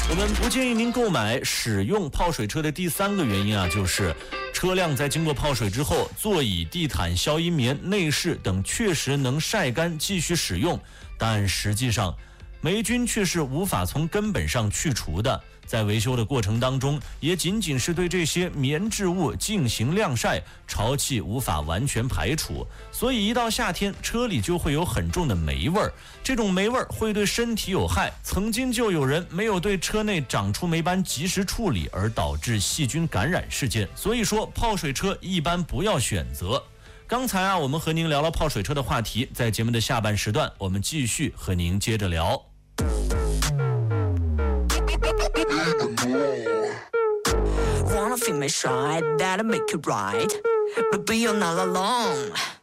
我们不建议您购买使用泡水车的第3个原因啊，就是车辆在经过泡水之后，座椅、地毯、消音棉、内饰等确实能晒干继续使用，但实际上霉菌却是无法从根本上去除的。在维修的过程当中，也仅仅是对这些棉质物进行晾晒，潮气无法完全排除，所以一到夏天，车里就会有很重的霉味儿。这种霉味儿会对身体有害，曾经就有人没有对车内长出霉斑及时处理，而导致细菌感染事件。所以说，泡水车一般不要选择。刚才啊，我们和您聊了泡水车的话题，在节目的下半时段，我们继续和您接着聊。 Wanna feel me shy, that'll make it right. But you're not alone.